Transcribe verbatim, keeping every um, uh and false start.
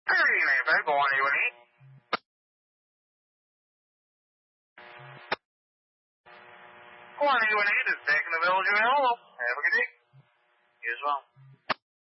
Hey, neighbor, go on, you and eat. Go on, you and eat is taking the village available.